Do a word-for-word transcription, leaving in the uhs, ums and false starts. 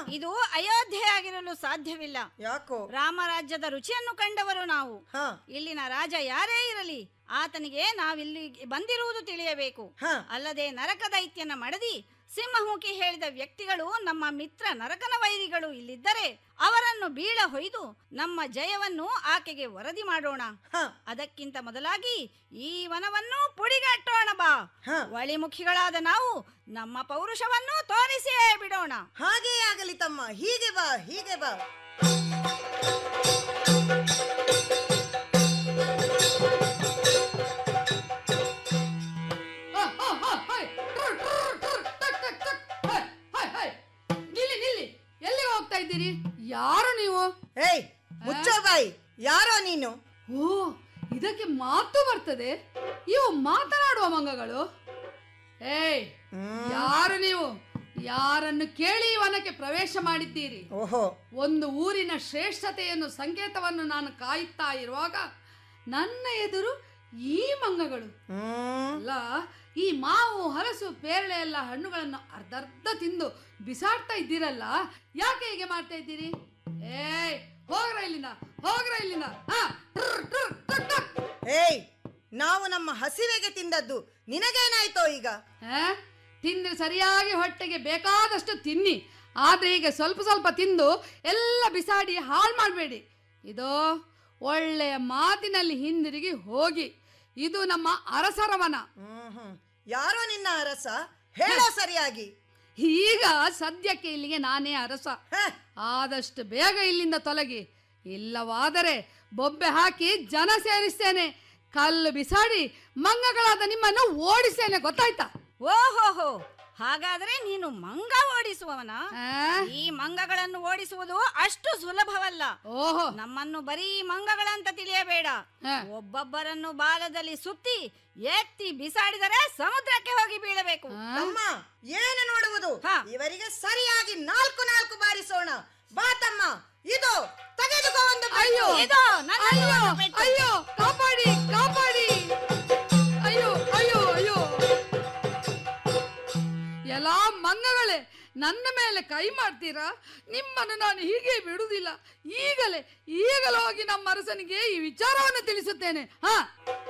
ಇದು ಅಯೋಧ್ಯೆ ಆಗಿರಲು ಸಾಧ್ಯವಿಲ್ಲ. ಯಾಕೋ? ರಾಮರಾಜ್ಯದ ರುಚಿಯನ್ನು ಕಂಡವರು ನಾವು. ಇಲ್ಲಿನ ರಾಜ ಯಾರೇ ಇರಲಿ ಆತನಿಗೆ ನಾವಿಲ್ಲಿ ಬಂದಿರುವುದು ತಿಳಿಯಬೇಕು. ಅಲ್ಲದೆ ನರಕ ದೈತ್ಯನ ಮಡದಿ ಸಿಂಹಮುಖಿ ಹೇಳಿದ ವ್ಯಕ್ತಿಗಳು ನಮ್ಮ ಮಿತ್ರ ನರಕನ ವೈರಿಗಳು ಇಲ್ಲಿದ್ದರೆ ಅವರನ್ನು ಬೀಳ ಹೊಯ್ದು ನಮ್ಮ ಜಯವನ್ನು ಆಕೆಗೆ ವರದಿ ಮಾಡೋಣ. ಅದಕ್ಕಿಂತ ಮೊದಲಾಗಿ ಈ ವನವನ್ನು ಪುಡಿಗಟ್ಟೋಣ ಬಾ. ಒಳಿಮುಖಿಗಳಾದ ನಾವು ನಮ್ಮ ಪೌರುಷವನ್ನು ತೋರಿಸಿಯೇ ಬಿಡೋಣ. ಹಾಗೇ ಆಗಲಿ ತಮ್ಮ, ಹೀಗೆ ಬಾ, ಹೀಗೆ ಬಾ. ಯಾರು ನೀವು? ಏಯ್ ಮುಚ್ಚೋ ಬಾಯಿ, ಯಾರೋ ನೀನು? ಓ, ಇದಕ್ಕೆ ಮಾತು ಬರ್ತದೆ? ಇವು ಮಾತನಾಡುವ ಮಂಗಗಳು. ಏಯ್ ಯಾರು ನೀವು? ಯಾರನ್ನು ಕೇಳಿ ವನಕ್ಕೆ ಪ್ರವೇಶ ಮಾಡಿದ್ದೀರಿ? ಓಹೋ, ಒಂದು ಊರಿನ ಶ್ರೇಷ್ಠತೆಯನ್ನು ಸಂಕೇತವನ್ನು ನಾನು ಕಾಯುತ್ತಾ ಇರುವಾಗ ನನ್ನ ಎದುರು ಈ ಮಂಗಗಳು. ಅಲ್ಲ, ಈ ಮಾವು ಹಲಸು ಪೇರಳೆ ಎಲ್ಲ ಹಣ್ಣುಗಳನ್ನು ಅರ್ಧರ್ಧ ತಿಂದು ಬಿಸಾಡ್ತಾ ಇದ್ದೀರಲ್ಲ, ಯಾಕೆ ಹೀಗೆ ಮಾಡ್ತಾ ಇದ್ದೀರಿ? ಏಯ್ ಹೋಗ್ರ ಇಲ್ಲಿಂದ, ಹೋಗ್ರ ಇಲ್ಲಿಂದ. ಏಯ್, ನಾವು ನಮ್ಮ ಹಸಿವೆಗೆ ತಿಂದದ್ದು, ನಿನಗೇನಾಯ್ತೋ ಈಗ? ತಿಂದ್ರೆ ಸರಿಯಾಗಿ ಹೊಟ್ಟೆಗೆ ಬೇಕಾದಷ್ಟು ತಿನ್ನಿ, ಆದ್ರೆ ಈಗ ಸ್ವಲ್ಪ ಸ್ವಲ್ಪ ತಿಂದು ಎಲ್ಲ ಬಿಸಾಡಿ ಹಾಳು ಮಾಡಬೇಡಿ. ಇದೋ ಒಳ್ಳೆಯ ಮಾತಿನಲ್ಲಿ ಹಿಂದಿರುಗಿ ಹೋಗಿ. ಇದು ನಮ್ಮ ಅರಸರವನ. ಯಾರೋ ನಿನ್ನ ಅರಸ? ಹೇಳೋ ಸರಿಯಾಗಿ. ಈಗ ಸದ್ಯಕ್ಕೆ ಇಲ್ಲಿಗೆ ನಾನೇ ಅರಸ. ಆದಷ್ಟು ಬೇಗ ಇಲ್ಲಿಂದ ತೊಲಗಿ, ಇಲ್ಲವಾದರೆ ಬೊಬ್ಬೆ ಹಾಕಿ ಜನ ಸೇರಿಸ್ತೇನೆ, ಕಲ್ಲು ಬಿಸಾಡಿ ಮಂಗಗಳಾದ ನಿಮ್ಮನ್ನು ಓಡಿಸ್ತೇನೆ, ಗೊತ್ತಾಯ್ತಾ? ಓಹೋಹೋ, ಹಾಗಾದ್ರೆ ನೀನು ಮಂಗ ಓಡಿಸುವವನ? ಈ ಮಂಗಗಳನ್ನು ಓಡಿಸುವುದು ಅಷ್ಟು ಸುಲಭವಲ್ಲ. ಓಹೋ, ನಮ್ಮನ್ನು ಬರೀ ಮಂಗಗಳಂತ ತಿಳಿಯಬೇಡ. ಒಬ್ಬೊಬ್ಬರನ್ನು ಬಾಲದಲ್ಲಿ ಸುತ್ತಿ ಎತ್ತಿ ಬಿಸಾಡಿದರೆ ಸಮುದ್ರಕ್ಕೆ ಹೋಗಿ ಬೀಳಬೇಕು. ತಮ್ಮ, ಏನು ನೋಡುವುದು? ಇವರಿಗೆ ಸರಿಯಾಗಿ ನಾಲ್ಕು ನಾಲ್ಕು ಬಾರಿಸೋಣ. ಬಾ ತಮ್ಮ, ಇದು ತೆಗೆದುಕೋ ಒಂದು. ಅಯ್ಯೋ, ಅಯ್ಯೋ, ಕಾಪಾಡಿ, ಕಾಪಾಡಿ. ಅಯ್ಯೋ, ಅಯ್ಯೋ, ಅಯ್ಯೋ. ಎಲ್ಲ ಮಂಗಗಳೇ, ನನ್ನ ಮೇಲೆ ಕೈ ಮಾಡ್ತೀರಾ? ನಿಮ್ಮನ್ನು ನಾನು ಹೀಗೆ ಬಿಡುವುದಿಲ್ಲ. ಈಗಲೇ ಈಗಲೇ ಹೋಗಿ ನಮ್ಮ ಅರಸನಿಗೆ ಈ ವಿಚಾರವನ್ನು ತಿಳಿಸುತ್ತೇನೆ. ಹಾ